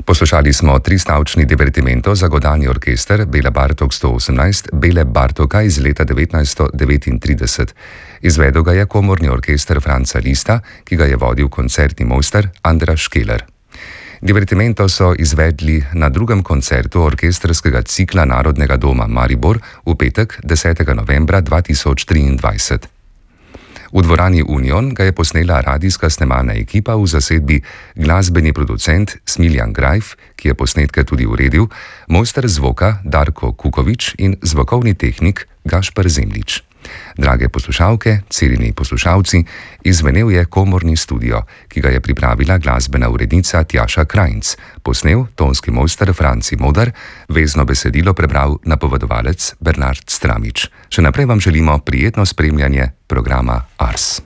Poslušali smo tristavčni divertimento za godalni orkester Bela Bartok 118 Bele Bartoka iz leta 1939. Izvedel ga je komorni orkester Franca Lista, ki ga je vodil koncertni mojster Andraž Škeler. Divertimento so izvedli na drugem koncertu orkestrskega cikla Narodnega doma Maribor v petek 10. novembra 2023. V dvorani Union ga je posnela radijska snemalna ekipa v zasedbi glasbeni producent Smiljan Grajf, ki je posnetke tudi uredil, mojster zvoka Darko Kukovič in zvokovni tehnik Gašper Zemljič. Drage poslušalke, cenjeni poslušalci, izvenel je komorni studio, ki ga je pripravila glasbena urednica Tjaša Krajnc, posnel tonski mojster Franci Modar, vezno besedilo prebral napovedovalec Bernard Stramič. Še naprej vam želimo prijetno spremljanje programa Ars.